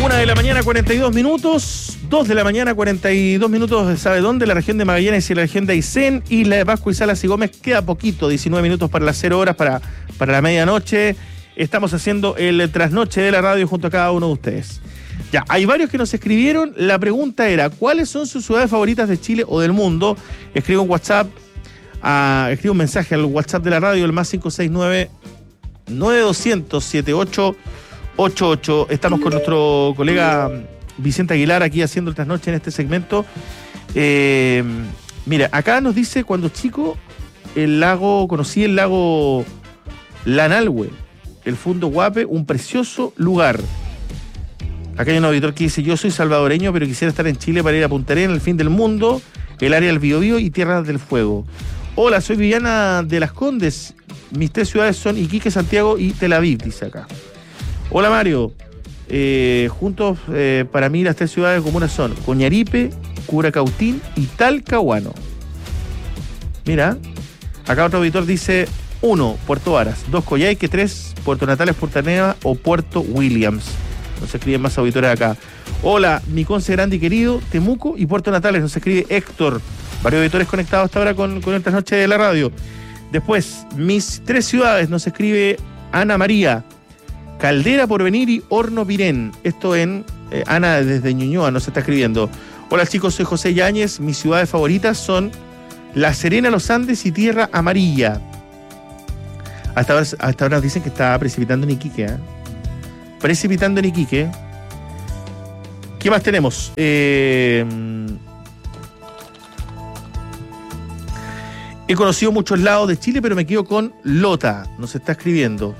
1 de la mañana, 42 minutos. 2 de la mañana, 42 minutos. ¿Sabe dónde? La región de Magallanes y la región de Aysén. Isla de Pascua y Salas y Gómez. Queda poquito, 19 minutos para las 0 horas, para la medianoche. Estamos haciendo el trasnoche de la radio junto a cada uno de ustedes. Ya, hay varios que nos escribieron. La pregunta era, ¿cuáles son sus ciudades favoritas de Chile o del mundo? Escribe un WhatsApp, escribe un mensaje al WhatsApp de la radio, el más 569-9200-7888. Estamos con nuestro colega Vicente Aguilar aquí haciendo el trasnoche en este segmento. Mira, acá nos dice, cuando chico, conocí el lago Lanalhue, el Fundo Guape, un precioso lugar. Acá hay un auditor que dice, yo soy salvadoreño, pero quisiera estar en Chile para ir a Punta Arenas, el fin del mundo, el área del Biobío y Tierras del Fuego. Hola, soy Viviana de Las Condes. Mis 3 ciudades son Iquique, Santiago y Tel Aviv, dice acá. Hola, Mario. Juntos, para mí, las 3 ciudades comunas son Coñaripe, Curacautín y Talcahuano. Mira, acá otro auditor dice 1, Puerto Varas, 2, Coyhaique, 3, Puerto Natales, Punta Arenas o Puerto Williams. Nos escriben más auditores acá. Hola, mi Conce grande y querido, Temuco y Puerto Natales. Nos escribe Héctor. Varios auditores conectados hasta ahora con el trasnoche de la radio. Después, mis 3 ciudades, nos escribe Ana María, Caldera, Porvenir y Horno Pirén. Esto en Ana desde Ñuñoa nos está escribiendo. Hola chicos, soy José Yáñez. Mis ciudades favoritas son La Serena, Los Andes y Tierra Amarilla. Hasta ahora nos dicen que está precipitando en Iquique, Precipitando en Iquique. ¿Qué más tenemos? He conocido muchos lados de Chile, pero me quedo con Lota. Nos está escribiendo.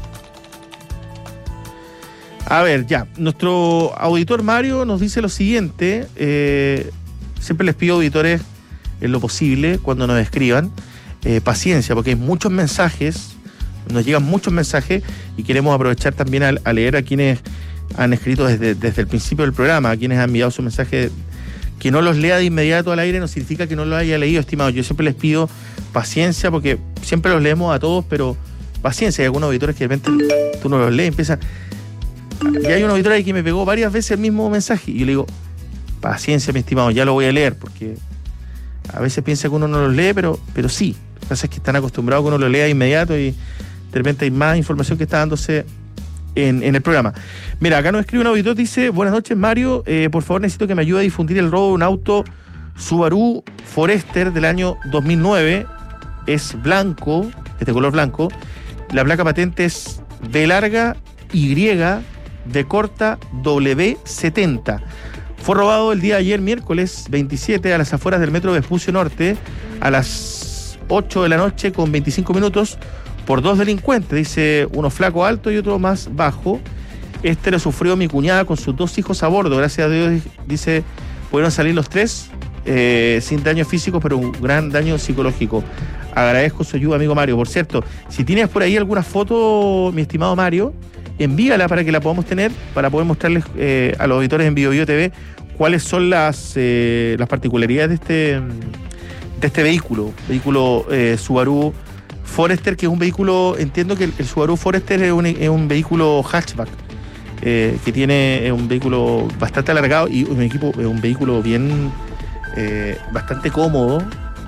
A ver, ya. Nuestro auditor Mario nos dice lo siguiente. Siempre les pido, auditores, en lo posible, cuando nos escriban, paciencia, porque hay muchos mensajes. Nos llegan muchos mensajes y queremos aprovechar también a leer a quienes han escrito desde el principio del programa, a quienes han enviado su mensaje. Que no los lea de inmediato al aire no significa que no lo haya leído, estimado. Yo siempre les pido paciencia, porque siempre los leemos a todos, pero paciencia. Hay algunos auditores que de repente tú no los lees, empiezan. Y hay un auditor ahí que me pegó varias veces el mismo mensaje y yo le digo, paciencia, mi estimado, ya lo voy a leer, porque a veces piensa que uno no los lee, pero sí. Lo que pasa es que están acostumbrados a que uno lo lea de inmediato y de repente hay más información que está dándose en el programa. Mira, acá nos escribe un auditor, dice, buenas noches, Mario, por favor necesito que me ayude a difundir el robo de un auto Subaru Forester del año 2009, es blanco, de color blanco, la placa patente es B larga Y, B corta W70. Fue robado el día de ayer, miércoles 27, a las afueras del metro Vespucio Norte, a las 8 de la noche con 25 minutos, por 2 delincuentes, dice, uno flaco alto y otro más bajo. Este lo sufrió mi cuñada con sus 2 hijos a bordo. Gracias a Dios, dice, pudieron salir los 3 sin daño físico, pero un gran daño psicológico. Agradezco su ayuda, amigo Mario. Por cierto, si tienes por ahí alguna foto, mi estimado Mario, envíala para que la podamos tener, para poder mostrarles a los auditores en Biobío TV cuáles son las particularidades de este vehículo Subaru Forester, que es un vehículo, entiendo que el Subaru Forester es un vehículo hatchback, que tiene un vehículo bastante alargado y un vehículo bien, bastante cómodo,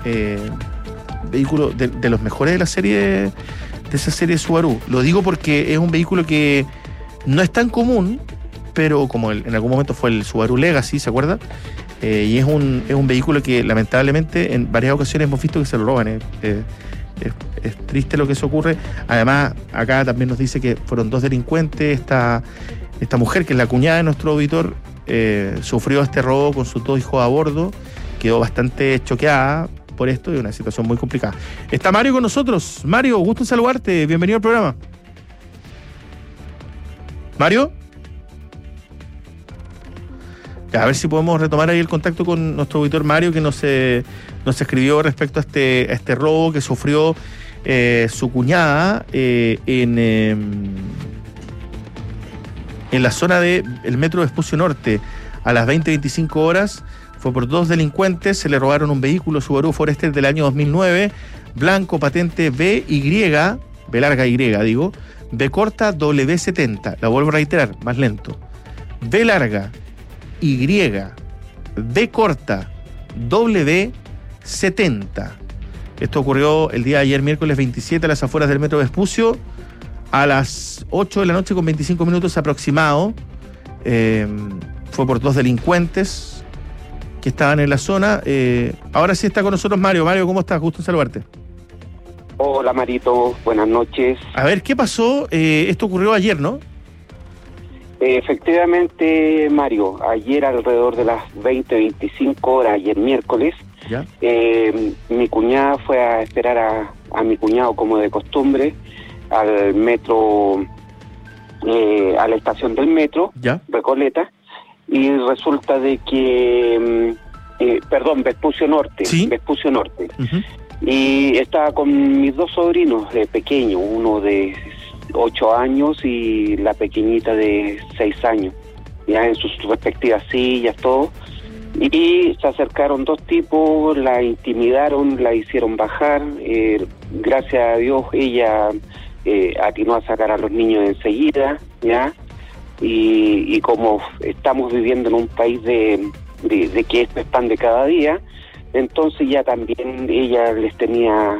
vehículo de los mejores de la serie, de esa serie Subaru. Lo digo porque es un vehículo que no es tan común, pero como en algún momento fue el Subaru Legacy, ¿se acuerda? Y es un vehículo que lamentablemente en varias ocasiones hemos visto que se lo roban. Es triste lo que eso ocurre. Además, acá también nos dice que fueron 2 delincuentes. Esta mujer, que es la cuñada de nuestro auditor, sufrió este robo con sus 2 hijos a bordo. Quedó bastante choqueada por esto y una situación muy complicada. Está Mario con nosotros. Mario, gusto en saludarte. Bienvenido al programa. ¿Mario? A ver si podemos retomar ahí el contacto con nuestro auditor Mario, que nos escribió respecto a este robo que sufrió su cuñada en la zona del metro Vespucio Norte a las 20:25 horas. Fue por 2 delincuentes, se le robaron un vehículo Subaru Forester del año 2009, blanco, patente B larga Y, B corta W70. La vuelvo a reiterar, más lento. B larga, Y, D corta, W, 70. Esto ocurrió el día de ayer, miércoles 27, a las afueras del metro Vespucio, a las 8 de la noche con 25 minutos aproximado. Fue por 2 delincuentes que estaban en la zona. Ahora sí está con nosotros Mario. Mario, ¿cómo estás? Gusto en saludarte. Hola Marito, buenas noches. A ver, ¿qué pasó? Esto ocurrió ayer, ¿no? Efectivamente, Mario, ayer alrededor de las 20-25 horas, ayer miércoles, ¿Ya? Mi cuñada fue a esperar a mi cuñado como de costumbre al metro, a la estación del metro, ¿Ya? Recoleta, y resulta de que, Vespucio Norte, ¿Sí? Vespucio Norte. Uh-huh. Y estaba con mis dos sobrinos pequeños, uno de 8 años y la pequeñita de 6 años, ya en sus respectivas sillas, todo. Y se acercaron 2 tipos, la intimidaron, la hicieron bajar. Gracias a Dios ella atinó a sacar a los niños enseguida, ya. Y como estamos viviendo en un país de que esto es pan de cada día, entonces ya también ella les tenía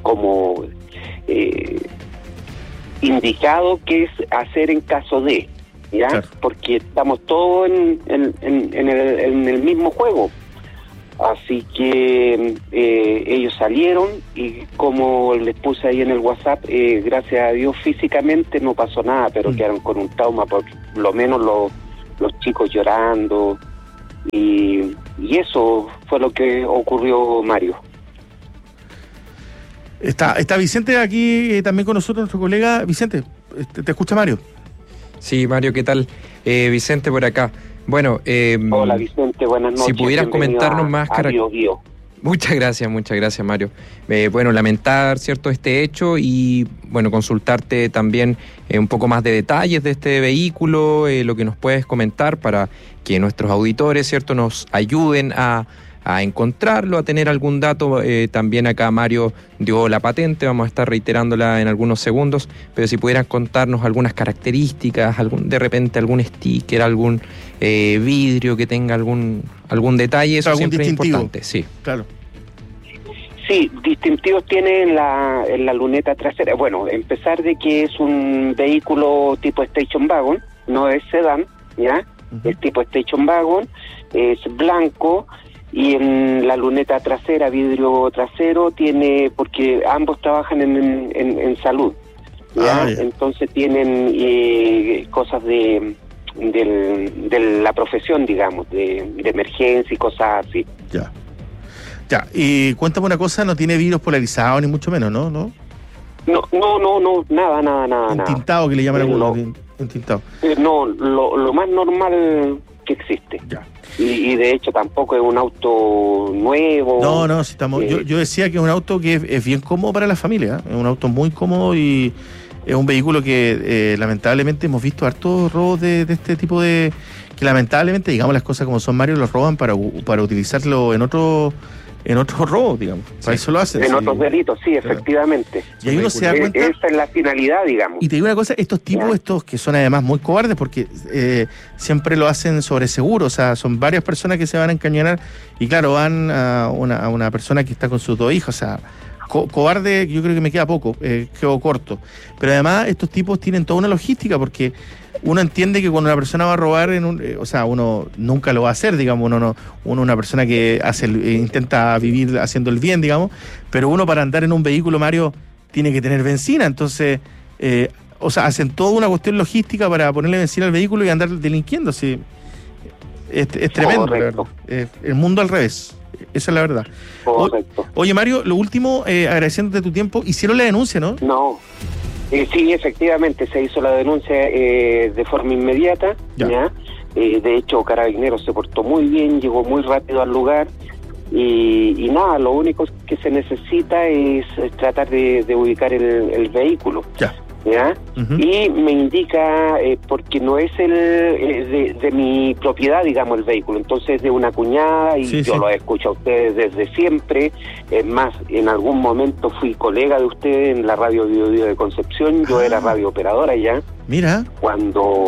indicado qué es hacer en caso de, ¿ya? Claro. Porque estamos todos en el mismo juego. Así que ellos salieron y como les puse ahí en el WhatsApp, gracias a Dios físicamente no pasó nada, pero quedaron con un trauma, por lo menos los chicos llorando. Y eso fue lo que ocurrió, Mario. Está Vicente aquí también con nosotros, nuestro colega. Vicente, ¿te escucha Mario? Sí, Mario, ¿qué tal? Vicente por acá. Bueno, hola Vicente, buenas noches. Si pudieras comentarnos más características. Muchas gracias Mario. Bueno, lamentar, ¿cierto?, este hecho y, bueno, consultarte también un poco más de detalles de este vehículo, lo que nos puedes comentar para que nuestros auditores, ¿cierto?, nos ayuden a encontrarlo, a tener algún dato. También acá Mario dio la patente, vamos a estar reiterándola en algunos segundos, pero si pudieran contarnos algunas características, de repente algún sticker, algún vidrio que tenga algún detalle, eso siempre es importante. Sí, claro. Sí, distintivos tiene en la luneta trasera. Bueno, empezar de que es un vehículo tipo Station Wagon, no es sedán, ¿ya? Uh-huh. Es tipo Station Wagon, es blanco. Y en la luneta trasera, vidrio trasero, tiene, porque ambos trabajan en salud, ¿ya? Entonces tienen cosas de la profesión, digamos, de emergencia y cosas así. Ya, y cuéntame una cosa, no tiene vidrios polarizados ni mucho menos, ¿no? No, nada. Entintado, que le llaman algunos, entintado. No, lo más normal que existe. Ya. Y de hecho tampoco es un auto nuevo. No, si estamos, yo decía que es un auto que es bien cómodo para la familia, es un auto muy cómodo y es un vehículo que lamentablemente hemos visto hartos robos de este tipo que lamentablemente, digamos las cosas como son, Mario, los roban para utilizarlo en otros robos, digamos. Para eso lo hacen. En otros delitos, sí, efectivamente. Y ahí uno se da cuenta. Esa es la finalidad, digamos. Y te digo una cosa, estos tipos, estos que son además muy cobardes, porque siempre lo hacen sobre seguro, o sea, son varias personas que se van a encañonar y claro, van a una persona que está con sus 2 hijos, o sea, cobarde, yo creo que me queda poco, quedo corto. Pero además estos tipos tienen toda una logística, porque uno entiende que cuando una persona va a robar, uno nunca lo va a hacer, digamos, uno una persona que intenta vivir haciendo el bien, digamos, pero uno para andar en un vehículo, Mario, tiene que tener benzina, entonces, hacen toda una cuestión logística para ponerle benzina al vehículo y andar delinquiendo, sí. Es tremendo, la verdad. El mundo al revés. Esa es la verdad. Correcto. Oye, Mario, lo último, agradeciéndote tu tiempo, hicieron la denuncia, ¿no? No. Sí, efectivamente, se hizo la denuncia de forma inmediata, ¿ya? De hecho, Carabineros se portó muy bien, llegó muy rápido al lugar y nada, lo único que se necesita es tratar de ubicar el vehículo. ¿Ya? Uh-huh. Y me indica, porque no es de mi propiedad, digamos, el vehículo, entonces es de una cuñada y yo lo escucho a ustedes desde siempre. Es más, en algún momento fui colega de ustedes en la radio Biobío de Concepción, yo era radiooperadora ya. Mira. Cuando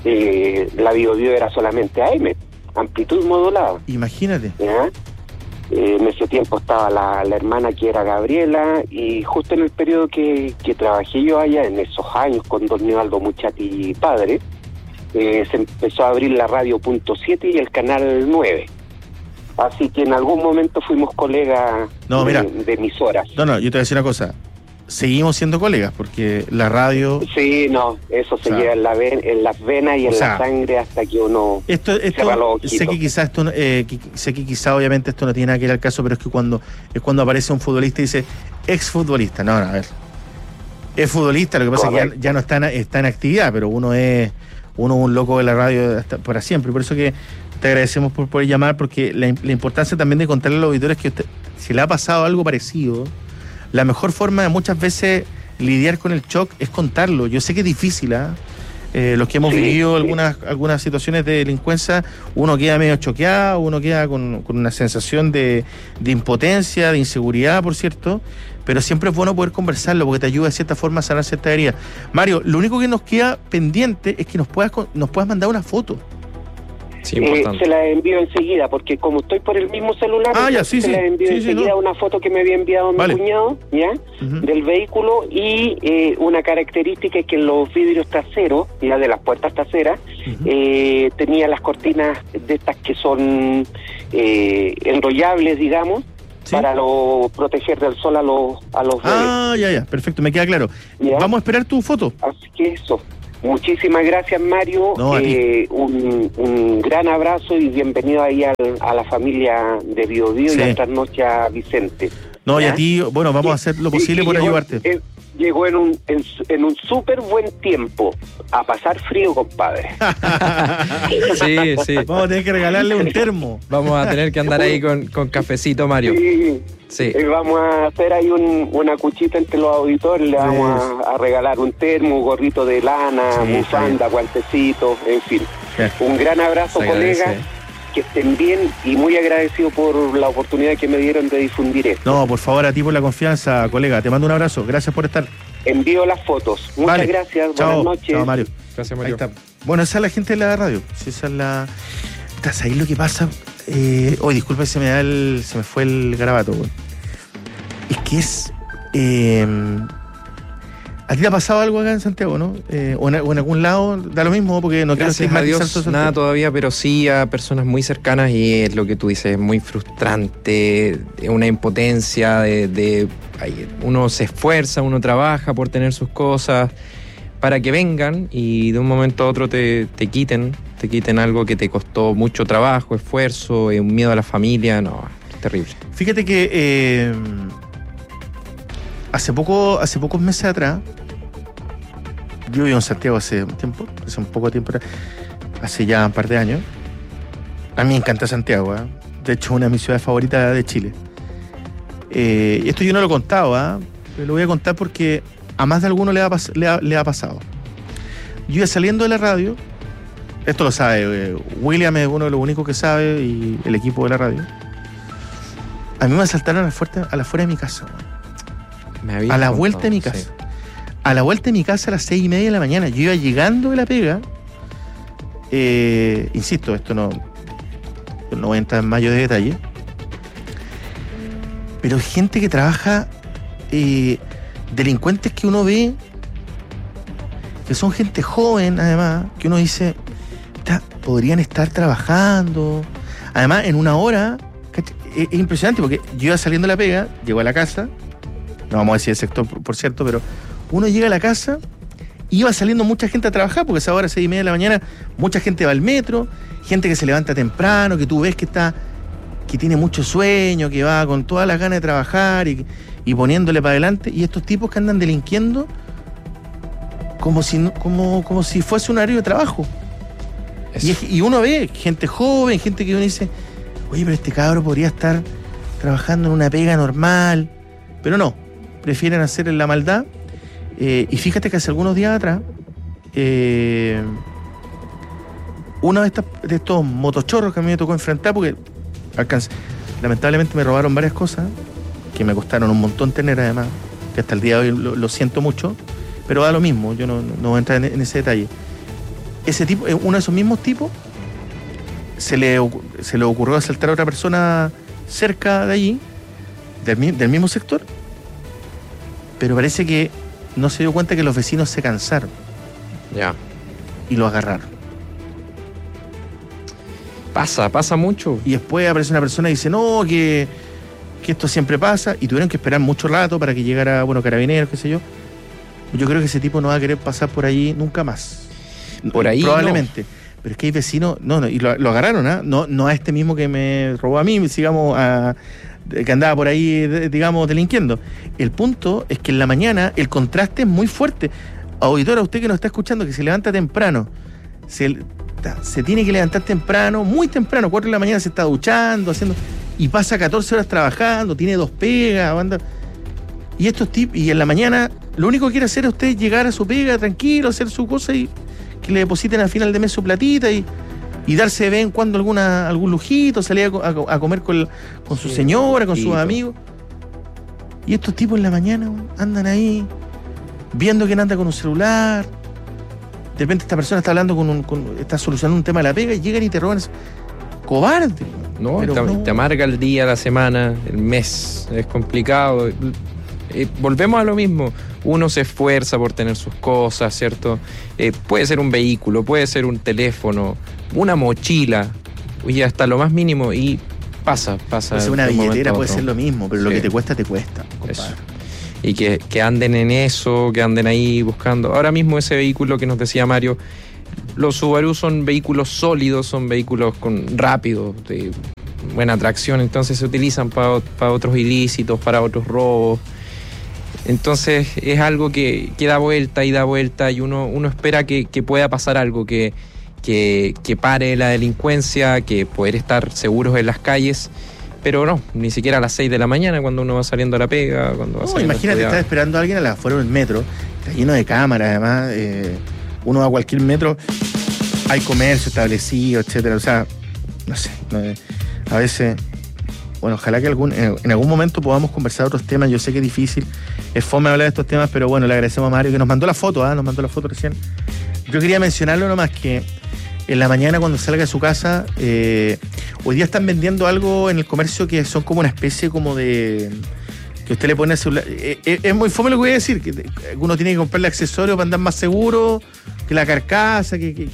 la Biobío era solamente AM, amplitud modulada. Imagínate. ¿Ya? En ese tiempo estaba la hermana que era Gabriela, y justo en el periodo que trabajé yo allá, en esos años con don Nivaldo Muchati padre, se empezó a abrir la radio .7 y el canal 9. Así que en algún momento fuimos colegas de emisoras. No, yo te voy a decir una cosa. Seguimos siendo colegas, porque la radio... Sí, no, eso se lleva en las venas y en la sangre hasta que uno cierra los ojitos. Sé que quizás obviamente esto no tiene nada que ver al caso, pero es cuando aparece un futbolista y dice exfutbolista. No, a ver. Es futbolista, lo que pasa es que ya no está en actividad, pero uno es un loco de la radio hasta para siempre. Por eso que te agradecemos por poder llamar, porque la importancia también de contarle a los auditores que si le ha pasado algo parecido, la mejor forma de muchas veces lidiar con el shock es contarlo. Yo sé que es difícil, los que hemos vivido algunas situaciones de delincuencia, uno queda medio choqueado, uno queda con una sensación de impotencia, de inseguridad, por cierto, pero siempre es bueno poder conversarlo porque te ayuda de cierta forma a sanar cierta herida. Mario, lo único que nos queda pendiente es que nos puedas mandar una foto. Sí, importante. Se la envío enseguida, porque como estoy por el mismo celular, se la envío enseguida una foto que me había enviado mi cuñado, ¿ya? Del vehículo, y una característica es que en los vidrios traseros, ya de las puertas traseras, tenía las cortinas de estas que son enrollables, digamos, para proteger del sol a los bebés. Ya, perfecto, me queda claro. ¿Ya? Vamos a esperar tu foto. Así que eso. Muchísimas gracias, Mario. Un gran abrazo y bienvenido ahí a la familia de Biobío y a Trasnoche a Vicente. Y a ti, bueno, vamos a hacer lo posible por ayudarte. Llegó en un súper buen tiempo a pasar frío, compadre. Sí. Vamos a tener que regalarle un termo. Vamos a tener que andar ahí con cafecito, Mario. Sí. Vamos a hacer ahí una cuchita entre los auditores. Le vamos a regalar un termo, un gorrito de lana, bufanda, guantecitos, en fin. Un gran abrazo, colegas. Que estén bien y muy agradecido por la oportunidad que me dieron de difundir esto. No, por favor, a ti por la confianza, colega. Te mando un abrazo. Gracias por estar. Envío las fotos. Muchas gracias. Buenas noches. Chao, Mario. Gracias, Mario. Ahí está. Bueno, esa es la gente de la radio. Esa es la... ¿Estás ahí lo que pasa? Disculpa, se me fue el garabato, güey. Es que es... ¿A ti te ha pasado algo acá en Santiago, no? O en algún lado, da lo mismo, porque no quiero estigmatizar. Gracias a Dios, nada todavía, pero sí a personas muy cercanas, y es lo que tú dices, es muy frustrante, una impotencia uno se esfuerza, uno trabaja por tener sus cosas para que vengan y de un momento a otro te quiten algo que te costó mucho trabajo, esfuerzo, un miedo a la familia. No, es terrible. Fíjate que hace pocos meses atrás, yo vivo en Santiago hace un poco de tiempo, hace ya un par de años. A mí me encanta Santiago, de hecho, una de mis ciudades favoritas de Chile. Esto yo no lo he contado, pero lo voy a contar porque a más de alguno le ha pasado. Yo iba saliendo de la radio, esto lo sabe, William es uno de los únicos que sabe, y el equipo de la radio. A mí me asaltaron a la fuera de mi casa, a la vuelta de mi casa. Sí. A la vuelta de mi casa a las 6:30 de la mañana. Yo iba llegando de la pega. Insisto, esto no voy a entrar en mayor de detalle. Pero gente que trabaja, delincuentes que uno ve, que son gente joven, además, que uno dice, podrían estar trabajando. Además, en una hora, es impresionante, porque yo iba saliendo de la pega, llego a la casa, no vamos a decir el sector, por cierto, pero uno llega a la casa, iba saliendo mucha gente a trabajar, porque a esa hora, 6:30 de la mañana, mucha gente va al metro, gente que se levanta temprano, que tú ves que tiene mucho sueño, que va con todas las ganas de trabajar y poniéndole para adelante, y estos tipos que andan delinquiendo como si fuese un horario de trabajo. Y uno ve gente joven, gente que uno dice, oye, pero este cabro podría estar trabajando en una pega normal, pero no, prefieren hacer la maldad. Y fíjate que hace algunos días atrás, uno de estos motochorros que a mí me tocó enfrentar, porque lamentablemente me robaron varias cosas que me costaron un montón tener, además, que hasta el día de hoy lo siento mucho, pero da lo mismo, yo no voy a entrar en ese detalle. ese tipo, uno de esos mismos tipos, se le ocurrió asaltar a otra persona cerca de allí, del mismo sector, pero parece que no se dio cuenta que los vecinos se cansaron. Ya. Y lo agarraron. Pasa mucho. Y después aparece una persona y dice, no, que esto siempre pasa, y tuvieron que esperar mucho rato para que llegara, carabineros, qué sé yo. Yo creo que ese tipo no va a querer pasar por allí nunca más. Por ahí probablemente. No. Pero es que hay vecinos, y lo agarraron, ¿ah? No a este mismo que me robó a mí, digamos, que andaba por ahí, digamos, delinquiendo. El punto es que en la mañana el contraste es muy fuerte. Auditora, usted que nos está escuchando, que se levanta temprano, se tiene que levantar temprano, muy temprano, 4 de la mañana se está duchando, y pasa 14 horas trabajando, tiene 2 pegas, y estos tipos, y en la mañana lo único que quiere hacer es usted llegar a su pega tranquilo, hacer su cosa y que le depositen al final de mes su platita y darse de vez en cuando algún lujito, salir a comer con su señora, con sus amigos. Y estos tipos en la mañana andan ahí viendo quién anda con un celular. De repente esta persona está hablando está solucionando un tema de la pega y llegan y te roban. Cobarde. No, te amarga el día, la semana, el mes. Es complicado. Volvemos a lo mismo. Uno se esfuerza por tener sus cosas, ¿cierto? Puede ser un vehículo, puede ser un teléfono, una mochila, y hasta lo más mínimo, y pasa. Puede ser una billetera, puede ser lo mismo, pero sí. Lo que te cuesta, compadre. Eso. Y que anden en eso, que anden ahí buscando. Ahora mismo ese vehículo que nos decía Mario, los Subaru son vehículos sólidos, son vehículos rápidos, de buena tracción, entonces se utilizan para otros ilícitos, para otros robos. Entonces es algo que da vuelta y uno espera que pueda pasar algo, que pare la delincuencia, que poder estar seguros en las calles, pero no, ni siquiera a las 6 de la mañana cuando uno va saliendo a la pega, cuando va saliendo. Imagínate, estás esperando a alguien a las afuera del metro, está lleno de cámaras, además, uno va a cualquier metro, hay comercio establecido, etcétera, o sea, no sé, a veces... Bueno, ojalá que en algún momento podamos conversar otros temas. Yo sé que es difícil, es fome hablar de estos temas, pero bueno, le agradecemos a Mario que nos mandó la foto, recién. Yo quería mencionarlo nomás, que en la mañana cuando salga de su casa, hoy día están vendiendo algo en el comercio que son como una especie como de... que usted le pone el celular. Es muy fome lo que voy a decir, que uno tiene que comprarle accesorios para andar más seguro, que la carcasa, que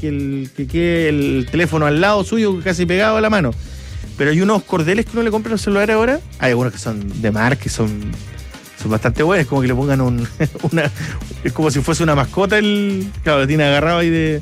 el teléfono al lado suyo casi pegado a la mano. Pero hay unos cordeles que uno le compra en los celulares ahora. Hay algunos que son de marca, que son bastante buenos. Es como que le pongan es como si fuese una mascota. Claro, lo tiene agarrado ahí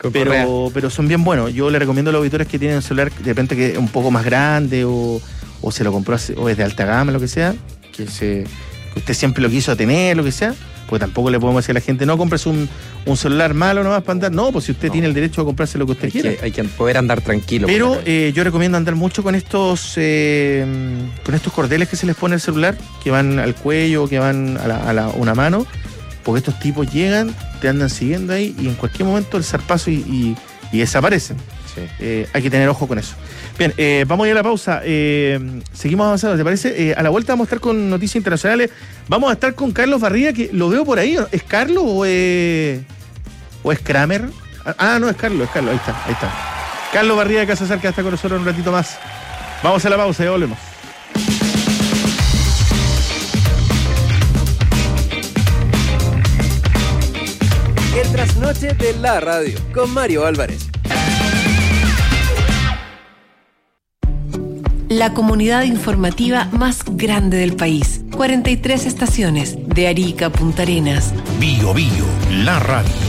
pero son bien buenos. Yo le recomiendo a los auditores que tienen un celular, de repente que es un poco más grande o se lo compró o es de alta gama, lo que sea, que usted siempre lo quiso tener, lo que sea. Porque tampoco le podemos decir a la gente, no compres un celular malo nomás para andar. No, pues si usted tiene el derecho a comprarse lo que usted quiera. Hay que poder andar tranquilo. Pero yo recomiendo andar mucho con estos cordeles que se les pone al celular, que van al cuello, que van a una mano, porque estos tipos llegan, te andan siguiendo ahí y en cualquier momento el zarpazo y desaparecen. Sí. Hay que tener ojo con eso. Bien, vamos a ir a la pausa. Seguimos avanzando, ¿te parece? A la vuelta vamos a estar con noticias internacionales. Vamos a estar con Carlos Barría, que lo veo por ahí. ¿Es Carlos o es Kramer? No, es Carlos, ahí está. Carlos Barría de Casa Cerca está con nosotros un ratito más. Vamos a la pausa, ya volvemos. El trasnoche de la radio, con Mario Álvarez. La comunidad informativa más grande del país. 43 estaciones, de Arica a Punta Arenas. Bio, la radio.